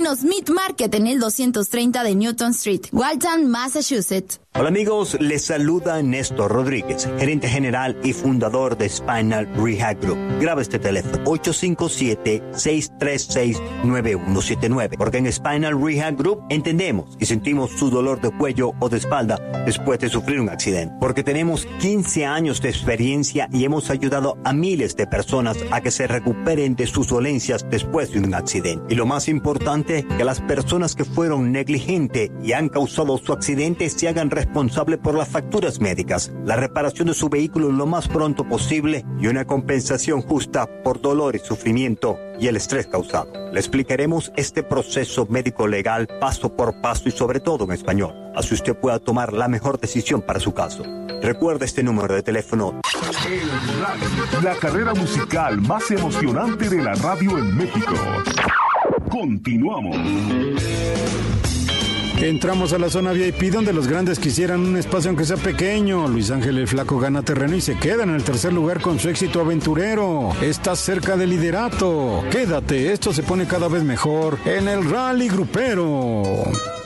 Menos Meat Market en el 230 de Newton Street, Waltham, Massachusetts. Hola amigos, les saluda Néstor Rodríguez, gerente general y fundador de Spinal Rehab Group. Graba este teléfono, 857-636-9179, porque en Spinal Rehab Group entendemos y sentimos su dolor de cuello o de espalda después de sufrir un accidente. Porque tenemos 15 años de experiencia y hemos ayudado a miles de personas a que se recuperen de sus dolencias después de un accidente. Y lo más importante, que las personas que fueron negligentes y han causado su accidente se hagan responsable por las facturas médicas, la reparación de su vehículo lo más pronto posible y una compensación justa por dolor y sufrimiento y el estrés causado. Le explicaremos este proceso médico legal paso por paso y sobre todo en español, así usted pueda tomar la mejor decisión para su caso. Recuerda este número de teléfono. La carrera musical más emocionante de la radio en México. Continuamos. Entramos a la zona VIP donde los grandes quisieran un espacio aunque sea pequeño. Luis Ángel el Flaco gana terreno y se queda en el tercer lugar con su éxito aventurero. Está cerca del liderato. Quédate, esto se pone cada vez mejor en el Rally Grupero.